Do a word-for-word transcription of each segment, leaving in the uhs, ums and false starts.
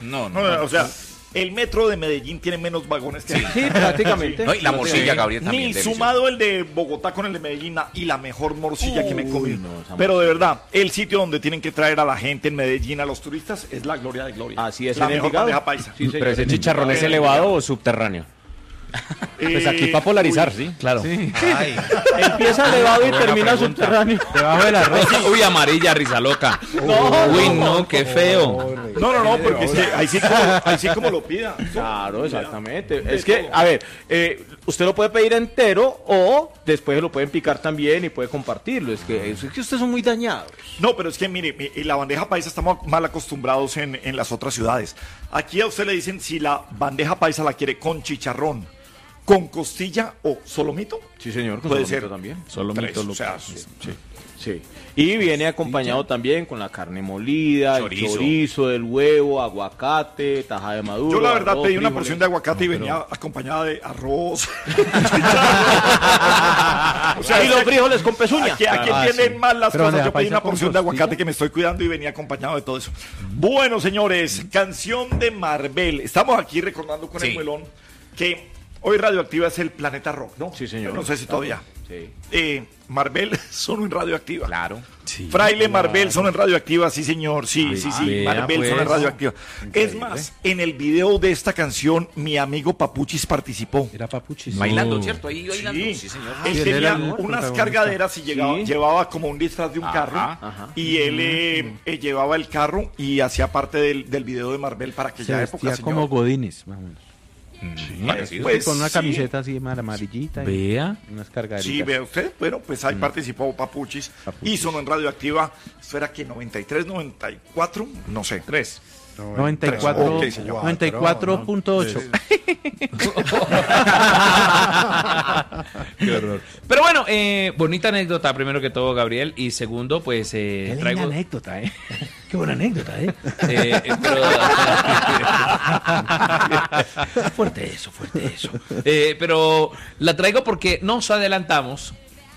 No, no, no, o sea, el metro de Medellín tiene menos vagones que sí, sí, prácticamente. No, y la morcilla, Gabriel, también. Ni delicioso. sumado el de Bogotá con el de Medellín y la mejor morcilla Uy, que me he comido. no, Pero de verdad, el sitio donde tienen que traer a la gente en Medellín, a los turistas, es la gloria de gloria. Así es, la en mejor Envigado. bandeja paisa. Sí, Pero ese chicharrón es elevado o subterráneo. Pues aquí Eh, para polarizar, uy, sí, claro. Sí. Ay, Empieza elevado y buena termina pregunta. subterráneo. Debajo del arroz. Uy, amarilla, risa loca. Uy, no, qué feo. No, no, no, porque es que ahí sí como, ahí sí como lo pida. Claro, exactamente. De Es que, todo. a ver, eh, usted lo puede pedir entero o después lo pueden picar también y puede compartirlo. Es que, es que ustedes son muy dañados. No, pero es que mire, mi- la bandeja paisa estamos mal acostumbrados en, en las otras ciudades. Aquí a usted le dicen si la bandeja paisa la quiere con chicharrón, con costilla o solomito. Sí, señor, con Puede solomito ser también. Solomito Tres, lo o sea, sí. sí. Sí. Y viene acompañado también con la carne molida, Chorizo. el chorizo, el huevo, aguacate, taja de maduro. Yo la verdad arroz, pedí una frijoles. porción de aguacate y venía acompañada de arroz. O sea, y los frijoles con pezuña. Aquí, aquí Ah, entienden sí. mal las Pero cosas. bandeja Yo pedí paisa una con porción de costilla. aguacate que me estoy cuidando y venía acompañado de todo eso. Bueno, señores, canción de Marvel. Estamos aquí recordando con Sí. el muelón que hoy Radioactiva es el Planeta Rock, ¿no? Sí, señor. No sé si todavía. Sí. Eh, Marvel son en Radioactiva. claro. Fraile Marvel son en Radioactiva, sí señor, sí, sí, sí, vea, Marvel pues. son en Radioactiva. Es más, en el video de esta canción, mi amigo Papuchis participó. Era papuchis. Bailando, ¿cierto? Ahí bailando. Sí, Sí, señor. él Sí, él tenía era el unas protagonista. cargaderas y llegaba- Sí. llevaba como un disfraz de un carro ajá. y él eh, eh, llevaba el carro y hacía parte del, del video de Marvel para Se aquella época, vestía señor. como Godines, más o menos. Parecido. Pues, con una sí. camiseta así más amarillita y Vea. unas cargaditas. Sí, vea usted, bueno, pues ahí participó Papuchis, y sonó en Radioactiva, eso era que noventa y tres, noventa y cuatro, no sé. Tres. noventa y cuatro, Ok, señor. noventa y cuatro punto ocho. Qué horror. Pero bueno, eh, bonita anécdota, primero que todo, Gabriel. Y segundo, pues eh, Qué traigo. linda anécdota, ¿eh? Qué buena anécdota, ¿eh? eh, eh, pero- Fuerte eso, fuerte eso. Eh, pero la traigo porque nos adelantamos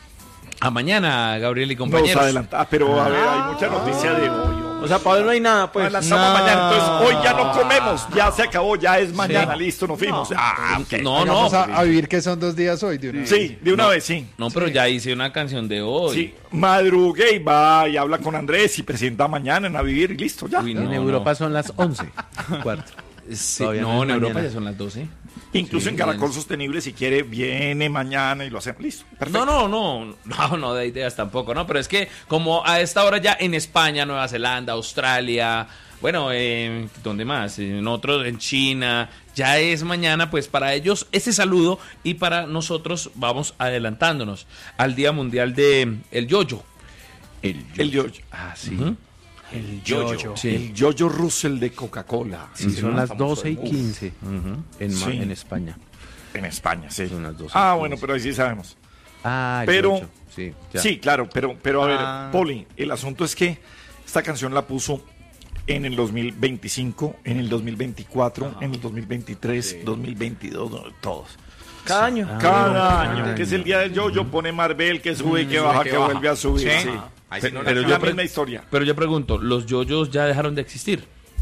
a mañana, Gabriel y Nos compañeros. adelantamos, pero a ver, hay mucha noticia de hoy. O sea, para hoy no hay nada, pues. Adelantamos No. mañana, entonces hoy ya no comemos, ya se acabó, ya es mañana, listo, nos fuimos. Ah, ok. No, no, Vamos a, a vivir que son dos días hoy de una vez. Sí, de una vez, sí. no, pero ya hice una canción de hoy. Sí, madrugué y va y habla con Andrés y presenta mañana en A Vivir y listo, ya. Uy, En no, Europa no. son las once. Cuarto. Sí, Todavía no, no en es Europa mañana. ya son las doce. Incluso Sí, en Caracol bien. Sostenible, si quiere, viene mañana y lo hacemos. Listo, perfecto. No, no, no, no, no de ideas tampoco, ¿no? Pero es que como a esta hora ya en España, Nueva Zelanda, Australia, bueno, eh, ¿dónde más? En otros, en China, ya es mañana, pues para ellos ese saludo y para nosotros vamos adelantándonos al Día Mundial de el Yoyo. El El yo Ah, sí. El Yoyo. Sí. el Yoyo Russell de Coca-Cola. Sí, son las doce y Uf, quince en, ma- Sí. en España. En España, sí. Son las doce y Ah, quince. bueno, pero ahí sí sabemos. Ah, el Pero- yoyo. Sí, ya. Sí, claro, pero, pero a ver, Ah. Poli, el asunto es que esta canción la puso en el dos mil veinticinco, en el dos mil veinticuatro, en el dos mil veintitrés, dos mil veintidós, no, todos. Cada año. Ah. Cada cada año, que es año. el día del yo-yo, pone Marvel, que sube, que baja, que que baja. vuelve a subir. Sí. Sí. Ahí sí Pero, no pero la- la yo pre- misma historia. Pero yo pregunto, ¿los yoyos ya dejaron de existir?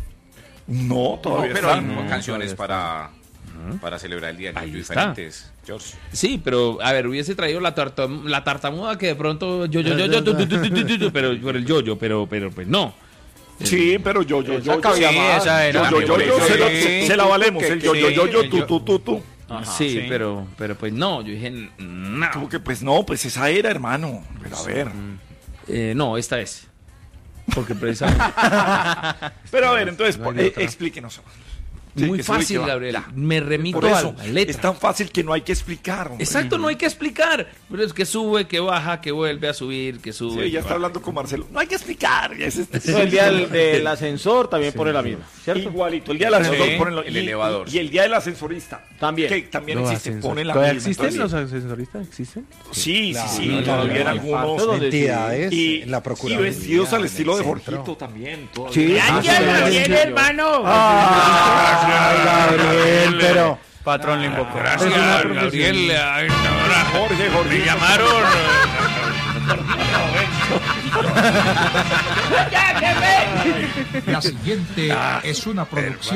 No, No, todavía pero hay están. canciones para, para celebrar el día de Ahí Yoyo está. diferentes, George. Sí, pero a ver, hubiese traído la, tarta- la tartamuda que de pronto yo, yo, yo, yo, tu, tu, tu, tu, tu, tu, pero por el yoyo, pero, pero pues no. Sí, pero yo, yo, yo, yo, cabía sí, más. esa era. yo, yo, yo, yo, Sí. se, la, se- se la valemos. El yo, yo, yo, yo, Sí. tú, tú, tú, tú. sí, sí. pero, pero pues no, yo dije, no. Como que pues no, pues esa era, hermano. Pero a ver. Eh, no, esta es. Porque precisamente. Pero a ver, entonces, No hay eh, otra. explíquenos. Sí, muy que sube y que fácil, baja. Gabriel. Me remito Por eso, a la letra. es tan fácil que no hay que explicar. hombre. Exacto, no hay que explicar. Pero es que sube, que baja, que vuelve a subir, que sube. Sí, que ya está baja. hablando con Marcelo. No hay que explicar. ya es este- No, el día del, del ascensor también pone la misma, ¿cierto? Igualito. El día del ascensor Sí, ponen lo- el y- elevador. Y, y el día del ascensorista. También. Que también Los existe. ascensores. Ponen la ¿Todavía misma, existen entonces, los ascensoristas? ¿Existen? Sí, sí, sí. Claro, todavía en hay algunos. partes donde sí. Entidades Y, en la y Procuraduría. vestidos al en estilo el de centro. Jorgito también. todavía. Sí. Ah, sí, sí, sí, sí, sí. hermano. Ay, Gabriel, pero Patrón le invocó. Gracias, Es una Gabriel. A esta hora Jorge, Jorge. me llamaron. La siguiente es una producción